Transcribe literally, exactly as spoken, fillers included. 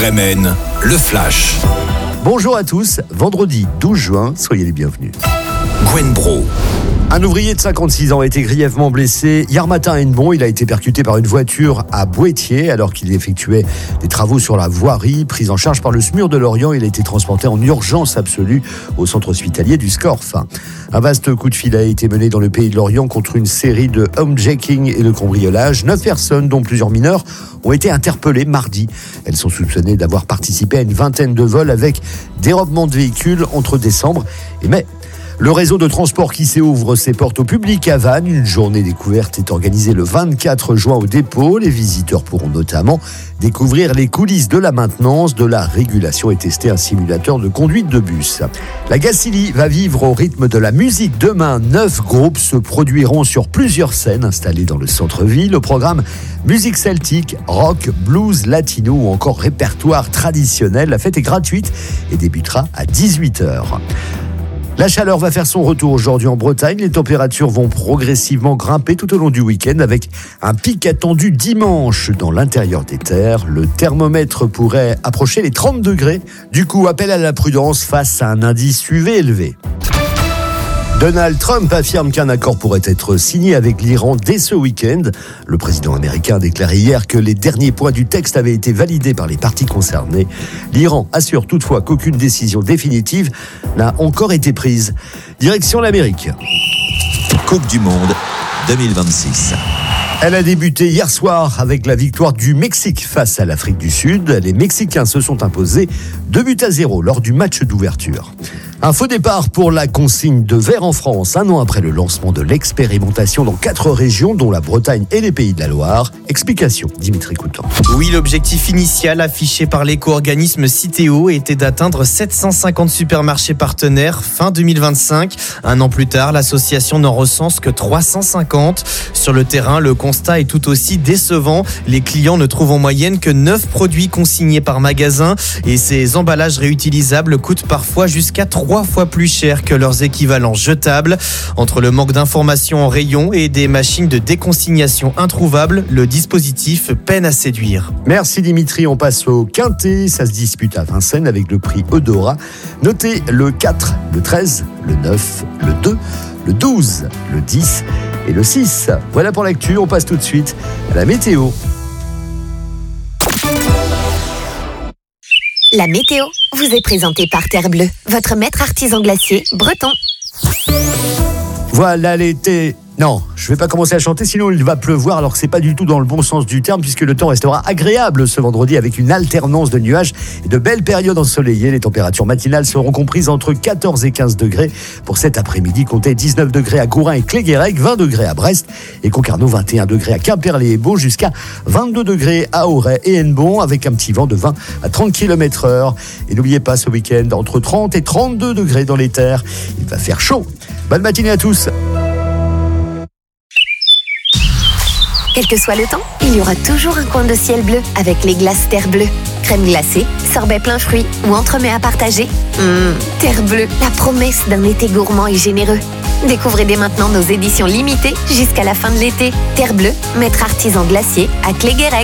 R M N, le Flash. Bonjour à tous, vendredi douze juin, soyez les bienvenus. Gwen Bro. Un ouvrier de cinquante-six ans a été grièvement blessé hier matin à Hennebont. Il a été percuté par une voiture à Boëtier alors qu'il effectuait des travaux sur la voirie. Pris en charge par le S M U R de Lorient, il a été transporté en urgence absolue au centre hospitalier du Scorff. Un vaste coup de fil a été mené dans le pays de Lorient contre une série de homejacking et de cambriolage. Neuf personnes, dont plusieurs mineurs, ont été interpellées mardi. Elles sont soupçonnées d'avoir participé à une vingtaine de vols avec dérobement de véhicules entre décembre et mai. Le réseau de transport qui ouvre ses portes au public à Vannes. Une journée découverte est organisée le vingt-quatre juin au dépôt. Les visiteurs pourront notamment découvrir les coulisses de la maintenance, de la régulation et tester un simulateur de conduite de bus. La Gacilly va vivre au rythme de la musique. Demain, neuf groupes se produiront sur plusieurs scènes installées dans le centre-ville. Au programme musique celtique, rock, blues, latino ou encore répertoire traditionnel. La fête est gratuite et débutera à dix-huit heures. La chaleur va faire son retour aujourd'hui en Bretagne. Les températures vont progressivement grimper tout au long du week-end avec un pic attendu dimanche dans l'intérieur des terres. Le thermomètre pourrait approcher les trente degrés. Du coup, appel à la prudence face à un indice U V élevé. Donald Trump affirme qu'un accord pourrait être signé avec l'Iran dès ce week-end. Le président américain a déclaré hier que les derniers points du texte avaient été validés par les parties concernées. L'Iran assure toutefois qu'aucune décision définitive n'a encore été prise. Direction l'Amérique. Coupe du Monde deux mille vingt-six. Elle a débuté hier soir avec la victoire du Mexique face à l'Afrique du Sud. Les Mexicains se sont imposés deux buts à zéro lors du match d'ouverture. Un faux départ pour la consigne de verre en France, un an après le lancement de l'expérimentation dans quatre régions, dont la Bretagne et les Pays de la Loire. Explication, Dimitri Coutan. Oui, l'objectif initial affiché par l'éco-organisme Citeo était d'atteindre sept cent cinquante supermarchés partenaires fin deux mille vingt-cinq. Un an plus tard, l'association n'en recense que trois cent cinquante. Sur le terrain, le constat est tout aussi décevant. Les clients ne trouvent en moyenne que neuf produits consignés par magasin et ces emballages réutilisables coûtent parfois jusqu'à trois fois plus cher que leurs équivalents jetables. Entre le manque d'informations en rayon et des machines de déconsignation introuvables, le dispositif peine à séduire. Merci Dimitri, on passe au Quintet. Ça se dispute à Vincennes avec le prix Eudora. Notez le quatre, le treize, le neuf, le deux, le douze, le dix et le six. Voilà pour l'actu, on passe tout de suite à la météo. La météo vous est présentée par Terre Bleue, votre maître artisan glacier breton. Voilà l'été. Non, je vais pas commencer à chanter, sinon il va pleuvoir, alors que c'est pas du tout dans le bon sens du terme, puisque le temps restera agréable ce vendredi avec une alternance de nuages et de belles périodes ensoleillées. Les températures matinales seront comprises entre quatorze et quinze degrés. Pour cet après-midi, comptez dix-neuf degrés à Gourin et Cléguérec, vingt degrés à Brest et Concarneau, vingt et un degrés à Quimperlé et Beau, jusqu'à vingt-deux degrés à Auray et Hennebont, avec un petit vent de vingt à trente kilomètres heure. Et n'oubliez pas ce week-end, entre trente et trente-deux degrés dans les terres. Il va faire chaud. Bonne matinée à tous. Quel que soit le temps, il y aura toujours un coin de ciel bleu avec les glaces Terre Bleue. Crème glacée, sorbet plein fruits ou entremets à partager. Mmh, Terre Bleue, la promesse d'un été gourmand et généreux. Découvrez dès maintenant nos éditions limitées jusqu'à la fin de l'été. Terre Bleue, maître artisan glacier à Cléguérec.